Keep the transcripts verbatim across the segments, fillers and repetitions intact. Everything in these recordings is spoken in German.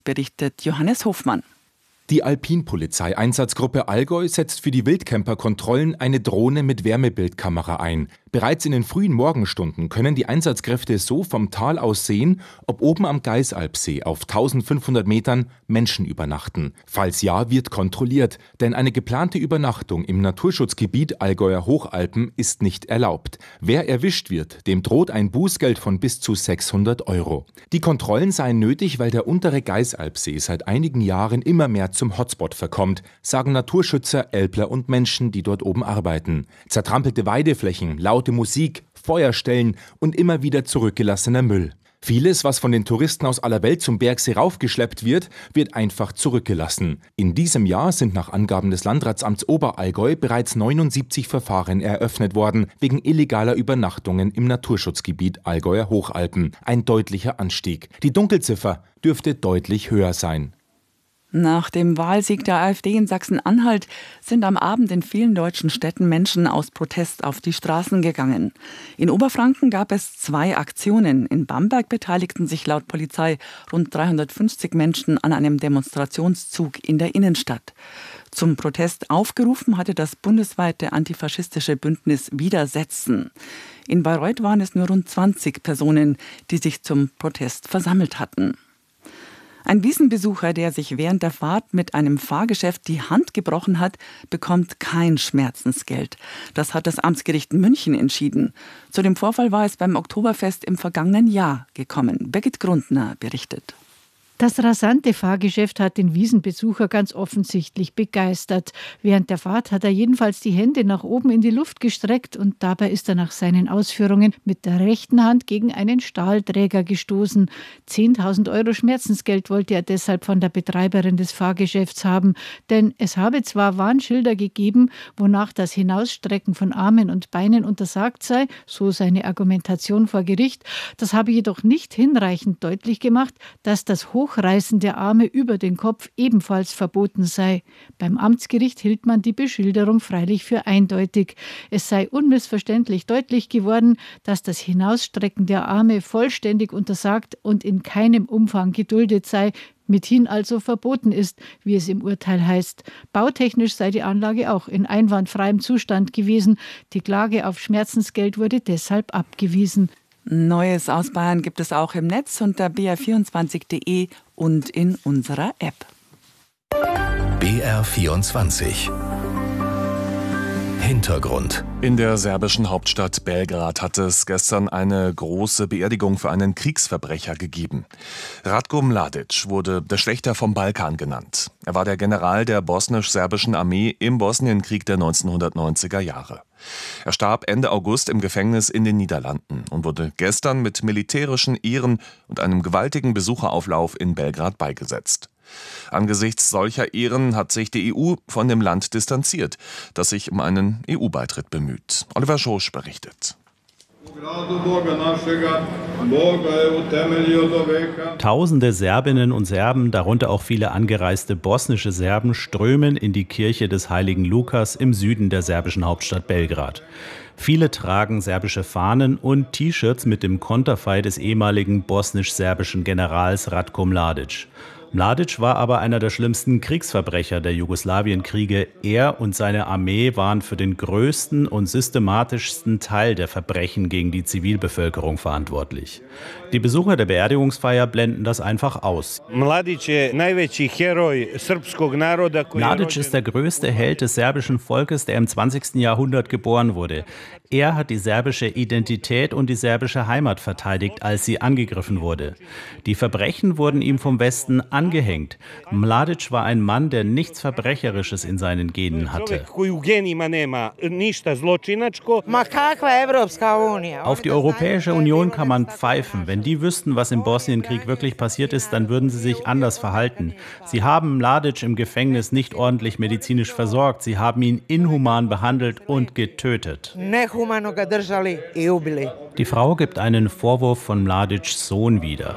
berichtet Johannes Hofmann. Die Alpinpolizei-Einsatzgruppe Allgäu setzt für die Wildcamper-Kontrollen eine Drohne mit Wärmebildkamera ein. Bereits in den frühen Morgenstunden können die Einsatzkräfte so vom Tal aus sehen, ob oben am Geisalpsee auf eintausendfünfhundert Metern Menschen übernachten. Falls ja, wird kontrolliert, denn eine geplante Übernachtung im Naturschutzgebiet Allgäuer Hochalpen ist nicht erlaubt. Wer erwischt wird, dem droht ein Bußgeld von bis zu sechshundert Euro. Die Kontrollen seien nötig, weil der untere Geisalpsee seit einigen Jahren immer mehr zum Hotspot verkommt, sagen Naturschützer, Älpler und Menschen, die dort oben arbeiten. Zertrampelte Weideflächen, laute Musik, Feuerstellen und immer wieder zurückgelassener Müll. Vieles, was von den Touristen aus aller Welt zum Bergsee raufgeschleppt wird, wird einfach zurückgelassen. In diesem Jahr sind nach Angaben des Landratsamts Oberallgäu bereits neunundsiebzig Verfahren eröffnet worden, wegen illegaler Übernachtungen im Naturschutzgebiet Allgäuer Hochalpen. Ein deutlicher Anstieg. Die Dunkelziffer dürfte deutlich höher sein. Nach dem Wahlsieg der AfD in Sachsen-Anhalt sind am Abend in vielen deutschen Städten Menschen aus Protest auf die Straßen gegangen. In Oberfranken gab es zwei Aktionen. In Bamberg beteiligten sich laut Polizei rund dreihundertfünfzig Menschen an einem Demonstrationszug in der Innenstadt. Zum Protest aufgerufen hatte das bundesweite antifaschistische Bündnis Widersetzen. In Bayreuth waren es nur rund zwanzig Personen, die sich zum Protest versammelt hatten. Ein Wiesenbesucher, der sich während der Fahrt mit einem Fahrgeschäft die Hand gebrochen hat, bekommt kein Schmerzensgeld. Das hat das Amtsgericht München entschieden. Zu dem Vorfall war es beim Oktoberfest im vergangenen Jahr gekommen. Birgit Grundner berichtet. Das rasante Fahrgeschäft hat den Wiesenbesucher ganz offensichtlich begeistert. Während der Fahrt hat er jedenfalls die Hände nach oben in die Luft gestreckt und dabei ist er nach seinen Ausführungen mit der rechten Hand gegen einen Stahlträger gestoßen. zehntausend Euro Schmerzensgeld wollte er deshalb von der Betreiberin des Fahrgeschäfts haben, denn es habe zwar Warnschilder gegeben, wonach das Hinausstrecken von Armen und Beinen untersagt sei, so seine Argumentation vor Gericht, das habe jedoch nicht hinreichend deutlich gemacht, dass das Hoch Hochreißen der Arme über den Kopf ebenfalls verboten sei. Beim Amtsgericht hielt man die Beschilderung freilich für eindeutig. Es sei unmissverständlich deutlich geworden, dass das Hinausstrecken der Arme vollständig untersagt und in keinem Umfang geduldet sei, mithin also verboten ist, wie es im Urteil heißt. Bautechnisch sei die Anlage auch in einwandfreiem Zustand gewesen. Die Klage auf Schmerzensgeld wurde deshalb abgewiesen. Neues aus Bayern gibt es auch im Netz unter b r vierundzwanzig punkt de und in unserer App. B R vierundzwanzig Hintergrund. In der serbischen Hauptstadt Belgrad hat es gestern eine große Beerdigung für einen Kriegsverbrecher gegeben. Ratko Mladic wurde der Schlächter vom Balkan genannt. Er war der General der bosnisch-serbischen Armee im Bosnienkrieg der neunzehnhundertneunziger Jahre. Er starb Ende August im Gefängnis in den Niederlanden und wurde gestern mit militärischen Ehren und einem gewaltigen Besucherauflauf in Belgrad beigesetzt. Angesichts solcher Ehren hat sich die E U von dem Land distanziert, das sich um einen E U-Beitritt bemüht. Oliver Schosch berichtet. Tausende Serbinnen und Serben, darunter auch viele angereiste bosnische Serben, strömen in die Kirche des heiligen Lukas im Süden der serbischen Hauptstadt Belgrad. Viele tragen serbische Fahnen und T-Shirts mit dem Konterfei des ehemaligen bosnisch-serbischen Generals Ratko Mladic. Mladic war aber einer der schlimmsten Kriegsverbrecher der Jugoslawienkriege. Er und seine Armee waren für den größten und systematischsten Teil der Verbrechen gegen die Zivilbevölkerung verantwortlich. Die Besucher der Beerdigungsfeier blenden das einfach aus. Mladic ist der größte Held des serbischen Volkes, der im zwanzigsten Jahrhundert geboren wurde. Er hat die serbische Identität und die serbische Heimat verteidigt, als sie angegriffen wurde. Die Verbrechen wurden ihm vom Westen angehängt. Mladic war ein Mann, der nichts Verbrecherisches in seinen Genen hatte. Auf die Europäische Union kann man pfeifen. Wenn die wüssten, was im Bosnienkrieg wirklich passiert ist, dann würden sie sich anders verhalten. Sie haben Mladic im Gefängnis nicht ordentlich medizinisch versorgt. Sie haben ihn inhuman behandelt und getötet. Die Frau gibt einen Vorwurf von Mladics Sohn wieder.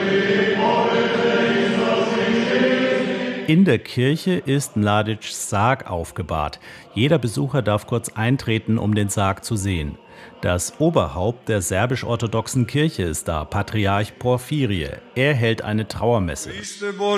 In der Kirche ist Mladics Sarg aufgebahrt. Jeder Besucher darf kurz eintreten, um den Sarg zu sehen. Das Oberhaupt der serbisch-orthodoxen Kirche ist da, Patriarch Porphyrie. Er hält eine Trauermesse.